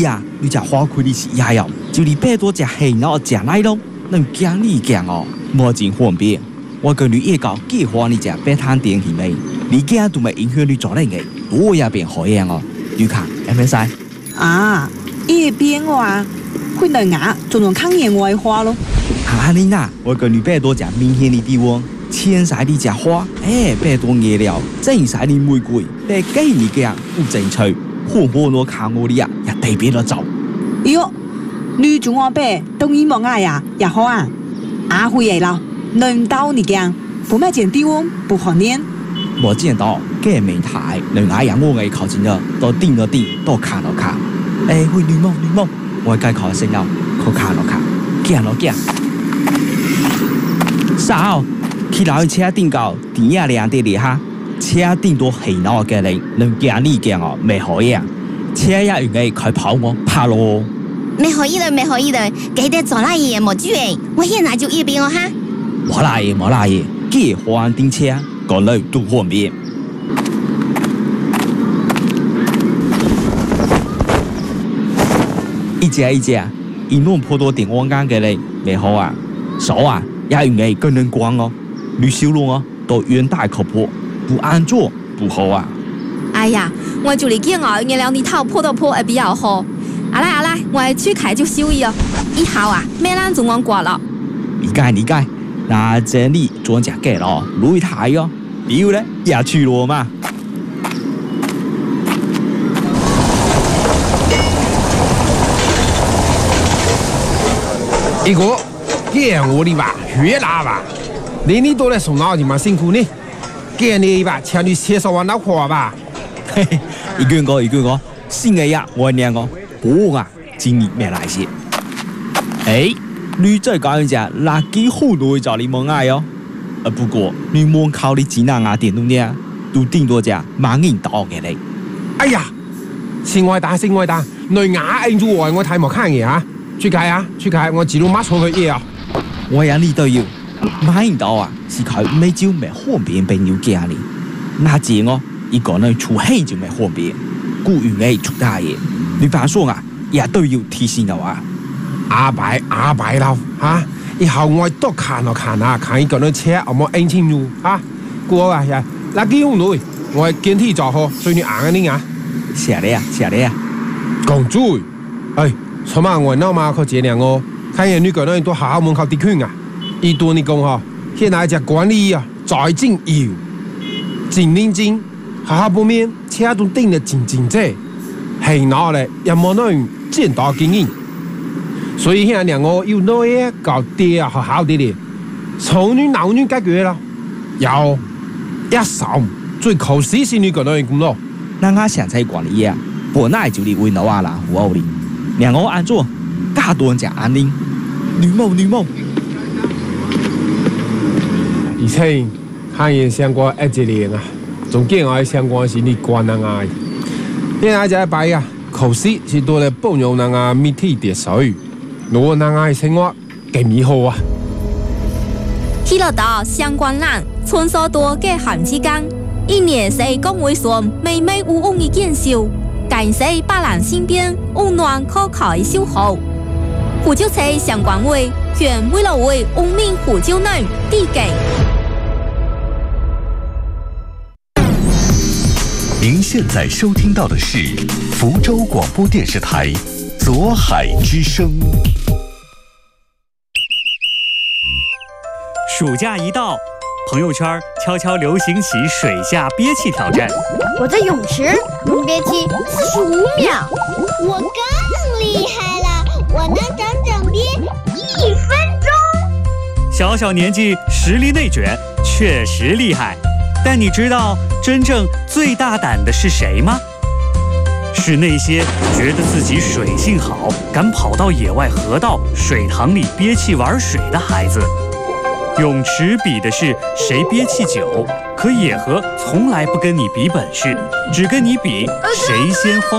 呀，你只花开的是呀哟，就你百多只黑鸟食奶咯，能讲你讲哦，无真方便。我跟你一搞计划你只白摊点去没？你惊都没影响你做人嘅，我也变好样哦。你看，係咪使？ 啊，一邊話，佢能牙仲用抗野外花咯。 哈你呐，我跟你百多只明顯的地方，淺色的只花，百多野了，正色的玫瑰，嚟給你嘅不正趣，好好攞看我哋呀，也特別的走。 喲，你做我白，當然冇嗌呀，也好啊。阿會嚟啦，輪到你講，不買件地方不好念。 我見到嘅美台，能嗌呀我嘅靠近咗，到定咗定，到看咗看，會女夢，我該考先了，佢看咗看，見咗見。sao khi đó車頂到點呀亮啲嚟哈，車頂到係鬧嘅人，能見你見我未可以啊，車呀原來佢跑我怕咯。 沒可以的，記得做那嘢冇注意，我現在就一邊哦哈。 冇啦嘢，幾換電車，個女都方便。一隻，一弄破多電網杆嘅人未好啊，手啊。也原來更能光哦，你修路哦，都遠大靠譜，不安坐不好啊。 哎呀，我就嚟見我原來你頭破到破比較好。阿來，我去開就修哦。以後啊，沒人仲往過了。 理解，那這裡做只計咯，路太哦，比如咧也去咯嘛。 一個。見我的吧，越大吧，你都來送腦筋嘛辛苦呢。見你吧，請你介紹我老婆吧。 嘿嘿，一個，新嘅呀，我兩個，我啊，今日沒來些。你再講一隻，垃圾好多找你冇嗌哦。不過你門口的智能電動車都頂多隻萬人到嘅你。 哎呀，先愛打，你牙硬住我睇冇看嘢啊！出街，我自動馬上去嘢啊！ 我呀，你都要萬人到啊，是佢每朝沒方便朋友見你，那這我一個人出氣就沒方便，故意嚟出大嘢。你爸說啊，也都要提醒我啊。 阿伯啦嚇，以後我多看啊，看一個人車有冇安全路啊。過啊呀，垃圾用女，我見天做好，所以你硬啊你啊。 謝你啊。 講嘴，什麼我鬧嘛佢這樣哦。看見女個人都學校門口啲圈啊，一多你講嗬，現在只管理啊，在正要，真認真，學校方面車都定得真正，係攞嚟又冇那樣見到經驗，所以現在我要攞嘢搞啲啊學校啲咧，從女鬧女解決啦，有一手最靠死是女個人咁咯。 那我現在管理啊，本來就嚟為老啊啦，胡奧哩，讓我安做，大多人講安寧。女夢， 而且看見相關一隻年啊，仲見我相關是你關人啊，現在就一擺啊，考試是多嚟幫助人啊，媒體啲水，我人啊生活幾美好啊！ 去了到相關人，穿梭多嘅寒之間，一年四公會上美美烏烏嘅見笑，感謝百人身邊溫暖可靠嘅守候。虎丘車相關位，全為了為文明虎丘人遞給。 您现在收听到的是福州廣播電視台左海之聲。 暑假一到，朋友圈悄悄流行起水下憋气挑战。 我在泳池能憋气45秒，我更厉害了，我能整憋1分钟。 小年纪实力内卷，确实厉害。但你知道真正最大胆的是谁吗？是那些觉得自己水性好，敢跑到野外河道、水塘里憋气玩水的孩子。泳池比的是谁憋气久，可野河从来不跟你比本事，只跟你比谁先慌。